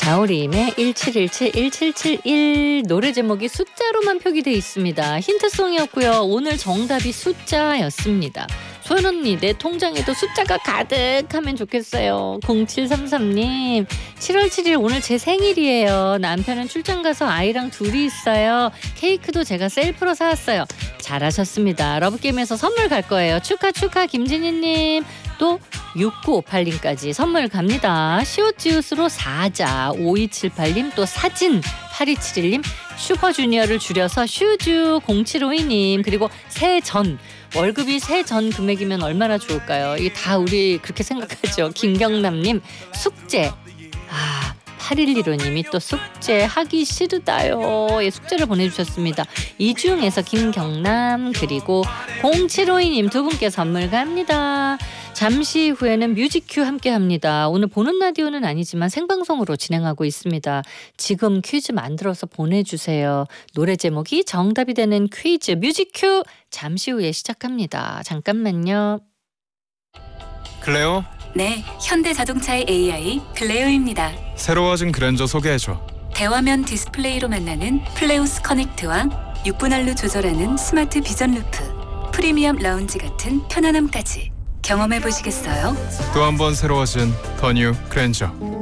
가오리임의 1717-1771 노래 제목이 숫자로만 표기되어 있습니다. 힌트송이었고요. 오늘 정답이 숫자였습니다. 소연 언니 내 통장에도 숫자가 가득하면 좋겠어요. 0733님 7월 7일 오늘 제 생일이에요. 남편은 출장 가서 아이랑 둘이 있어요. 케이크도 제가 셀프로 사왔어요. 잘하셨습니다. 러브게임에서 선물 갈 거예요. 축하 김진희님. 또 6958님까지 선물 갑니다. 시옷지읒으로 사자 5278님 또 사진 8271님 슈퍼주니어를 줄여서 슈즈 0752님 그리고 새전 월급이 새전 금액이면 얼마나 좋을까요? 이게 다 우리 그렇게 생각하죠. 김경남님 숙제 8115님이 또 숙제 하기 싫다요. 예, 숙제를 보내주셨습니다. 이 중에서 김경남 그리고 0752님 두 분께 선물 갑니다. 잠시 후에는 뮤직큐 함께합니다. 오늘 보는 라디오는 아니지만 생방송으로 진행하고 있습니다. 지금 퀴즈 만들어서 보내주세요. 노래 제목이 정답이 되는 퀴즈 뮤직큐 잠시 후에 시작합니다. 잠깐만요. 클레오? 네, 현대자동차의 AI 클레오입니다. 새로워진 그랜저 소개해줘. 대화면 디스플레이로 만나는 플레오스 커넥트와 6분할로 조절하는 스마트 비전 루프, 프리미엄 라운지 같은 편안함까지 경험해 보시겠어요? 또 한 번 새로워진 더 뉴 그랜저.